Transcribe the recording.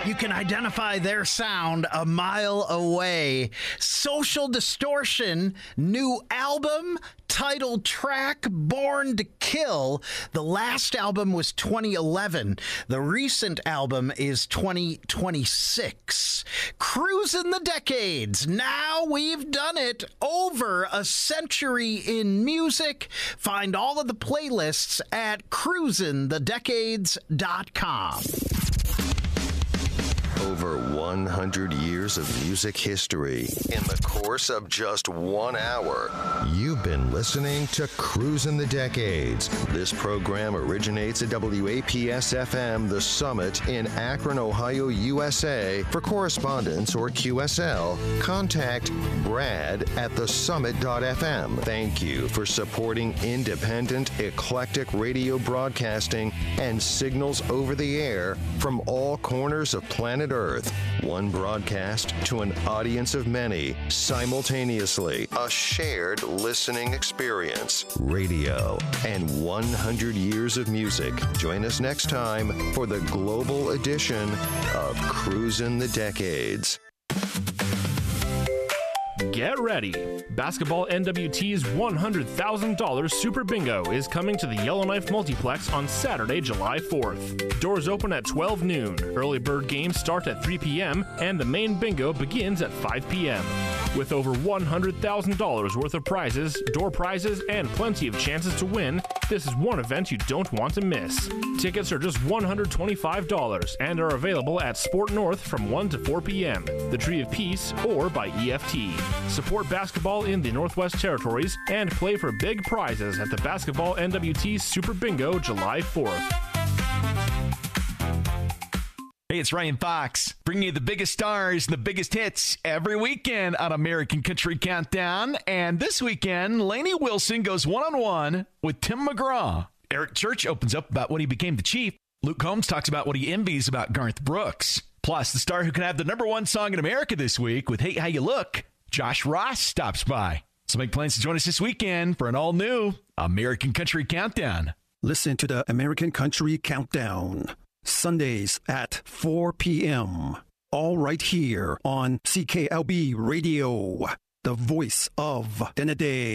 You can identify their sound a mile away. Social Distortion, new album, title track, Born to Kill. The last album was 2011. The recent album is 2026. Cruising the Decades. Now we've done it. Over a century in music. Find all of the playlists at cruisingthedecades.com. Over 100 years of music history in the course of just 1 hour. You've been listening to Cruisin' the Decades. This program originates at WAPS-FM The Summit in Akron, Ohio, USA. For correspondence or QSL, contact Brad at thesummit.fm. Thank you for supporting independent, eclectic radio broadcasting and signals over the air from all corners of planet Earth. One broadcast to an audience of many, simultaneously. A shared listening experience. Radio and 100 years of music. Join us next time for the global edition of Cruisin' the Decades. Get ready. Basketball NWT's $100,000 Super Bingo is coming to the Yellowknife Multiplex on Saturday, July 4th. Doors open at 12 noon. Early bird games start at 3 p.m. and the main bingo begins at 5 p.m. With over $100,000 worth of prizes, door prizes, and plenty of chances to win, this is one event you don't want to miss. Tickets are just $125 and are available at Sport North from 1 to 4 p.m., the Tree of Peace, or by EFT. Support basketball in the Northwest Territories and play for big prizes at the Basketball NWT Super Bingo July 4th. Hey, it's Ryan Fox, bringing you the biggest stars and the biggest hits every weekend on American Country Countdown. And this weekend, Lainey Wilson goes one-on-one with Tim McGraw. Eric Church opens up about when he became the Chief. Luke Combs talks about what he envies about Garth Brooks. Plus, the star who can have the #1 song in America this week with Hey How You Look, Josh Ross stops by. So make plans to join us this weekend for an all-new American Country Countdown. Listen to the American Country Countdown, Sundays at 4 p.m. All right here on CKLB Radio, the voice of Denede.